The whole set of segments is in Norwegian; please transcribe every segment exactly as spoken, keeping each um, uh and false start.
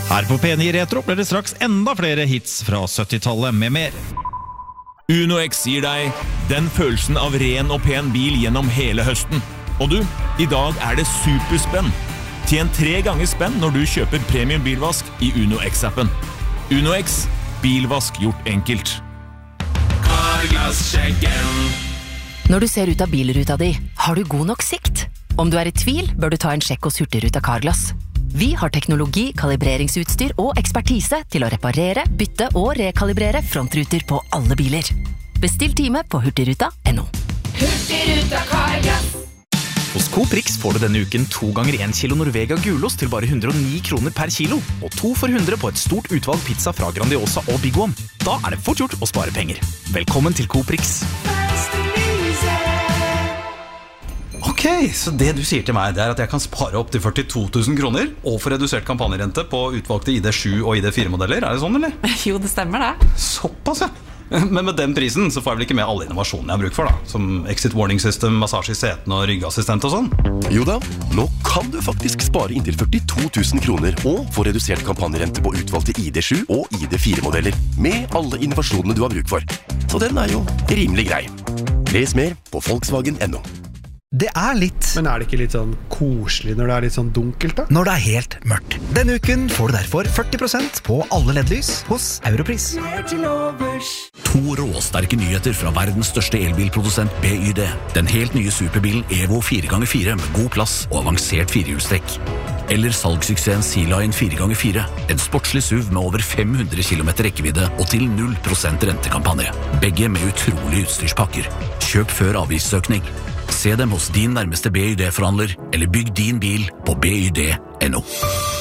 Her på P ni Retro blir det straks enda flere hits fra syttitallet med mer. UnoX gir deg den følelsen av ren og pen bil gjennom hele høsten. Og du, i dag er det superspenn. Tjen tre ganger spenn når du kjøper premium bilvask i UnoX-appen. UnoX, bilvask gjort enkelt. Carglass-sjekken. Når du ser ut av bilruta di, har du god nok sikt? Om du er i tvil, bør du ta en sjekk hos Hurtigruta Carglass. Vi har teknologi, kalibreringsutstyr og ekspertise til å reparere, bytte og rekalibrere frontruter på alle biler. Bestill time på hurtigruta punktum no. Hurtigruta Carglass. Hos Coop Rix får du denne uken to ganger en kilo Norvega gulost til bare hundre og ni kroner per kilo, og to for hundre på et stort utvalg pizza fra Grandiosa og Big One. Da er det fort gjort å spare penger. Velkommen til Coop Rix. Ok, så det du sier til meg, det er at jeg kan spare opp til førtito tusen kroner og få redusert kampanjerente på utvalgte I D sju og I D fire modeller. Er det sånn, eller? Jo, det stemmer det. Såpass, ja. Men med den prisen så får jeg vel ikke med alle innovasjonene jeg har bruk for, da. Som exit warning system, massasje I seten og ryggassistent og sånn. Jo da, nå kan du faktisk spare inntil førtito tusen kroner og få redusert kampanjerente på utvalgte I D sju og I D fire modeller med alle innovasjonene du har bruk for. Så den er jo rimelig grei. Les mer på Volkswagen punktum no. Det er litt. Men er det ikke litt sånn koselig når det er litt sånn dunkelt da? Når det er helt mørkt. Denne uken får du derfor førti prosent på alle L E D-lys hos Europris. To råsterke nyheter fra verdens største elbilprodusent B Y D. Den helt nye superbilen Evo fire ganger fire med god plass og avansert firehjulstrekk. Eller salgssuksessen Sea-Line fire ganger fire. En sportslig S U V med over fem hundre kilometer rekkevidde og til null prosent rentekampanje. Begge med utrolig utstyrspakker. Kjøp før avgiftsøkning. Se dem hos din nærmeste B Y D-forhandler, eller bygg din bil på B Y D punktum no.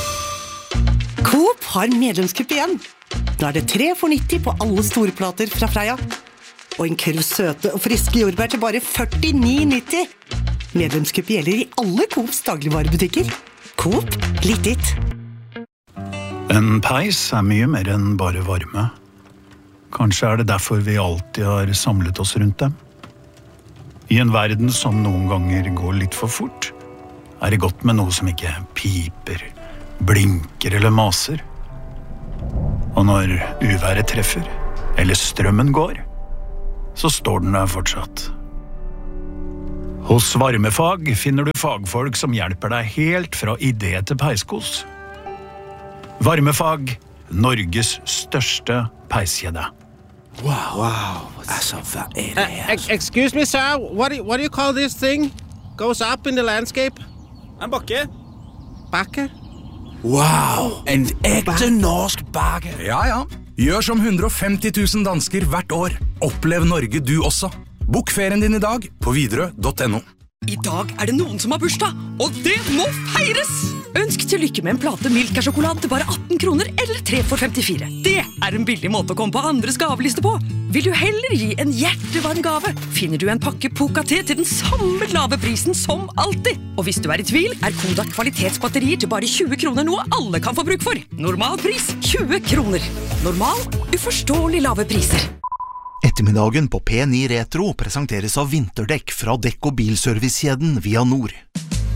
Coop har medlemskupp igjen. Nå er det tre for nitti på alle store plater fra Freia. Og en kurv søte og friske jordbær til bare førtini nitti. Medlemskupp gjelder I alle Coops dagligvarebutikker. Coop, litt ditt. En peis er mye mer enn bare varme. Kanskje er det derfor vi alltid har samlet oss rundt dem. I en verden som noen ganger går litt for fort, er det godt med noe som ikke piper, blinker eller maser. Og når uværet treffer, eller strømmen går, så står den der fortsatt. Hos Varmefag finner du fagfolk som hjelper deg helt fra idé til peiskos. Varmefag, Norges største peiskjede. Wow, wow. Altså, hva er det her? Uh, excuse me, sir. What do, you, what do you call this thing? Goes up in the landscape? En bakke. Bakke? Wow, en ekte norsk bakke. Ja, ja. Gjør som hundre og femti tusen dansker hvert år. Opplev Norge du også. Bok ferien din I dag på Widerøe punktum no. I dag er det noen som har bursdag, og det må feires! Ønsk til lykke med en plate Milka-sjokolade til bare atten kroner eller tre for femtifire. Det er en billig måte å komme på andres gaveliste på. Vil du heller gi en hjertevarm gave, finner du en pakke Poca-te til den samme lave prisen som alltid. Og hvis du er I tvil, er Kodak kvalitetsbatterier til bare tjue kroner noe alle kan få bruk for. Normal pris tjue kroner. Normal, uforståelig lave priser. Ettermiddagen på P ni Retro presenteres av vinterdekk fra dekk- og bilservicekjeden Via Nord.